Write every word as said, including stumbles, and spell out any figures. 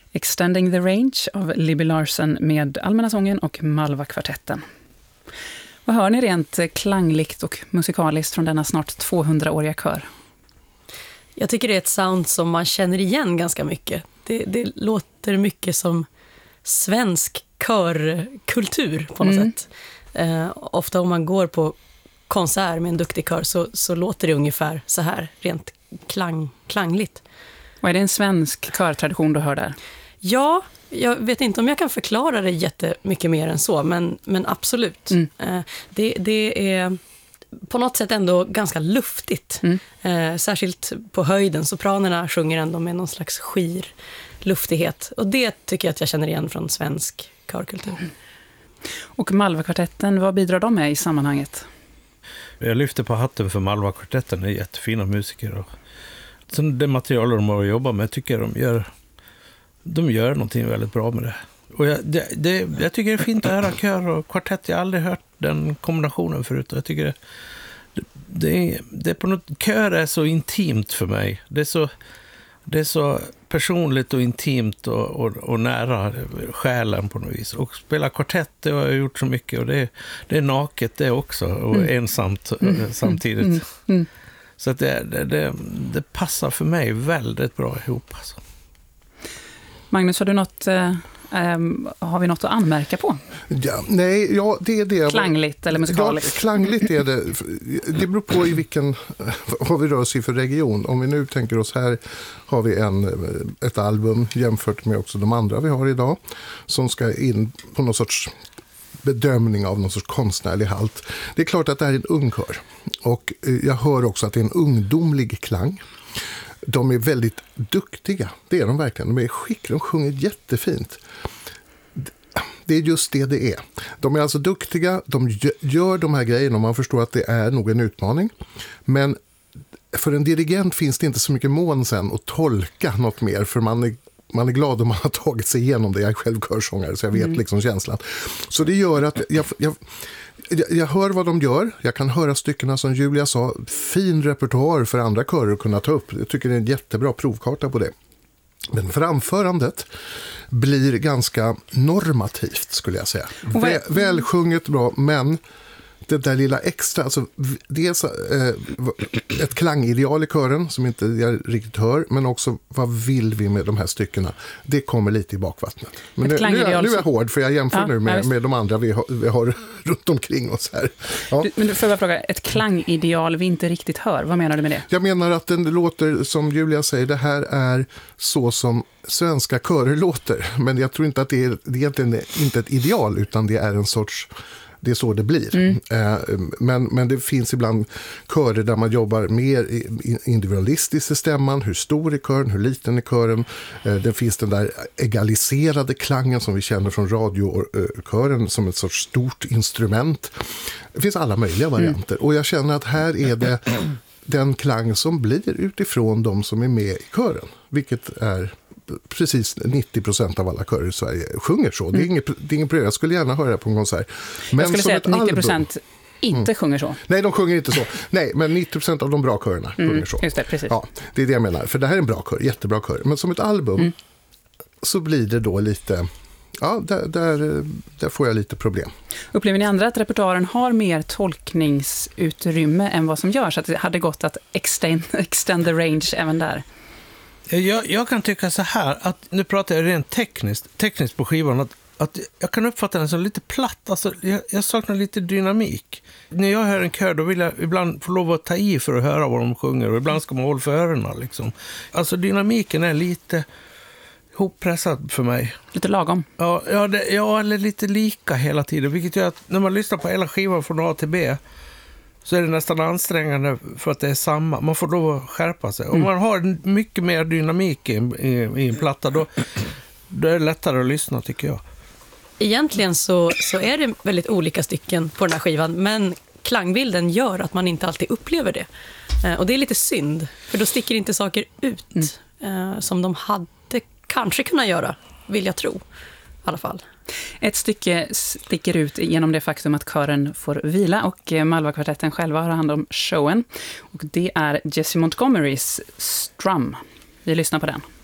Extending the Range av Libby Larsen med Allmänna sången och Malva-kvartetten. Vad hör ni rent klangligt och musikaliskt från denna snart tvåhundraåriga kör? Jag tycker det är ett sound som man känner igen ganska mycket. Det, det låter mycket som svensk körkultur på något mm. sätt. Eh, ofta om man går på konsert med en duktig kör så, så låter det ungefär så här, rent klang, klangligt. Och är det en svensk körtradition du hör där? Ja, jag vet inte om jag kan förklara det jättemycket mer än så, men, men absolut. Mm. Eh, det, det är på något sätt ändå ganska luftigt. Mm. Eh, särskilt på höjden. Sopranerna sjunger ändå med någon slags skir luftighet. Och det tycker jag att jag känner igen från svensk körkultur. Mm. Och Malva-kvartetten, vad bidrar de med i sammanhanget? Jag lyfter på hatten för Malva-kvartetten. Det är jättefina musiker. Och så det material de har att jobba med tycker jag de gör, de gör någonting väldigt bra med det. Och jag, det, det, jag tycker det är fint att höra kör och kvartett. Jag har aldrig hört den kombinationen förut. Och jag tycker det, det, det, är, det är på något, kör är så intimt för mig. Det är så, det är så personligt och intimt och, och, och nära själen på något vis. Och spela kvartett, det har jag gjort så mycket. Och det, det är naket det också. Och mm. ensamt mm. samtidigt. Mm. Mm. Så att det, det, det, det passar för mig väldigt bra ihop. Alltså. Magnus, har du något... Eh... Um, har vi något att anmärka på? Ja, nej, ja, det är det. Klangligt eller musikaliskt? Ja, klangligt är det. Det beror på i vilken, vad vi rör sig för region. Om vi nu tänker oss här har vi en, ett album jämfört med också de andra vi har idag som ska in på någon sorts bedömning av någon sorts konstnärlig halt. Det är klart att det är en ung kör. Och jag hör också att det är en ungdomlig klang. De är väldigt duktiga, det är de verkligen. De är skickliga, de sjunger jättefint. Det är just det det är. De är alltså duktiga, de gör de här grejerna och man förstår att det är nog en utmaning. Men för en dirigent finns det inte så mycket mån sen att tolka något mer, för man är, man är glad om man har tagit sig igenom det. Jag är själv körsångare så jag vet mm. liksom känslan. Så det gör att jag... jag Jag hör vad de gör. Jag kan höra styckena som Julia sa. Fin repertoar för andra körer att kunna ta upp. Jag tycker det är en jättebra provkarta på det. Men framförandet blir ganska normativt skulle jag säga. Väl, välsjunget bra, men det där lilla extra, alltså dels eh, ett klangideal i kören som inte jag riktigt hör, men också vad vill vi med de här styckena? Det kommer lite i bakvattnet. Men nu, nu, är, nu är jag hård för jag jämför ja, nu med, med de andra vi har, vi har runt omkring oss här. Ja. Du, men du får jag fråga, ett klangideal vi inte riktigt hör, vad menar du med det? Jag menar att den låter, som Julia säger, det här är så som svenska körer låter. Men jag tror inte att det är, det är egentligen inte ett ideal utan det är en sorts... Det är så det blir. Mm. Men, men det finns ibland körer där man jobbar mer individualistiskt i stämman. Hur stor är kören, hur liten är kören. Det finns den där egaliserade klangen som vi känner från radiokören som ett sorts stort instrument. Det finns alla möjliga varianter. Mm. Och jag känner att här är det den klang som blir utifrån de som är med i kören. Vilket är... precis nittio procent av alla körer i Sverige sjunger så. Det är inget, det är inget problem. Jag skulle gärna höra det på en konsert. Men jag skulle säga att nittio procent album, inte mm. sjunger så. Nej, de sjunger inte så. Nej, men nittio procent av de bra körerna mm, sjunger så. Just det, precis. Ja, det är det jag menar. För det här är en bra kör, jättebra kör. Men som ett album mm. så blir det då lite... Ja, där, där, där får jag lite problem. Upplever ni andra att repertoaren har mer tolkningsutrymme än vad som görs? Att det hade gått att extend, extend the range även där? Jag, jag kan tycka så här, att nu pratar jag rent tekniskt, tekniskt på skivan, att, att jag kan uppfatta den som lite platt, alltså jag, jag saknar lite dynamik. När jag hör en kör då vill jag ibland få lov att ta i för att höra vad de sjunger och ibland ska man hålla för öronen liksom. Alltså dynamiken är lite hoppressad för mig. Lite lagom? Ja, ja, det, ja, eller lite lika hela tiden, vilket gör att när man lyssnar på hela skivan från A till B så är det nästan ansträngande för att det är samma. Man får då skärpa sig. Mm. Om man har mycket mer dynamik i, i, i en platta, då, då är det lättare att lyssna tycker jag. Egentligen så, så är det väldigt olika stycken på den här skivan, men klangbilden gör att man inte alltid upplever det. Eh, och det är lite synd, för då sticker inte saker ut mm. eh, som de hade kanske kunnat göra, vill jag tro. I alla fall. Ett stycke sticker ut genom det faktum att kören får vila och Malva-kvartetten själva har hand om showen. Och det är Jessie Montgomerys Strum. Vi lyssnar på den.